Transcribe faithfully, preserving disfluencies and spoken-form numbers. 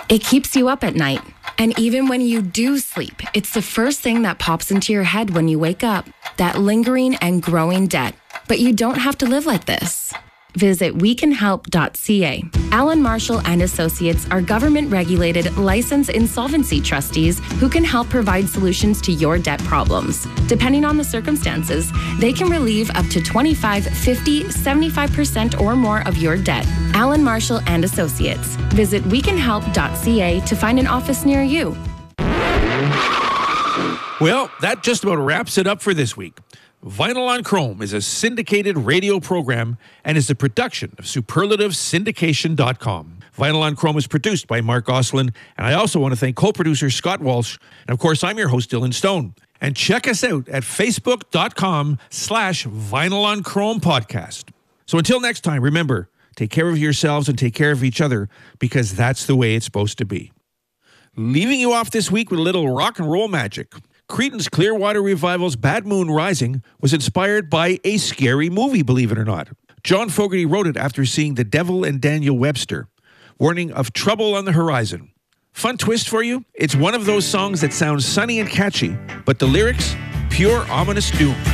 It keeps you up at night. And even when you do sleep, it's the first thing that pops into your head when you wake up. That lingering and growing debt. But you don't have to live like this. Visit we can help dot c a. Allen Marshall and Associates are government-regulated, licensed insolvency trustees who can help provide solutions to your debt problems. Depending on the circumstances, they can relieve up to twenty-five, fifty, seventy-five percent or more of your debt. Allen Marshall and Associates. Visit we can help dot c a to find an office near you. Well, that just about wraps it up for this week. Vinyl on Chrome is a syndicated radio program and is a production of superlative syndication dot com. Vinyl on Chrome is produced by Mark Oslin, and I also want to thank co-producer Scott Walsh. And of course, I'm your host, Dylan Stone. And check us out at facebook.com slash Vinyl on Chrome podcast. So until next time, remember, take care of yourselves and take care of each other, because that's the way it's supposed to be. Leaving you off this week with a little rock and roll magic. Creedence Clearwater Revival's Bad Moon Rising was inspired by a scary movie, believe it or not. John Fogerty wrote it after seeing The Devil and Daniel Webster, warning of trouble on the horizon. Fun twist for you, it's one of those songs that sounds sunny and catchy, but the lyrics, pure ominous doom.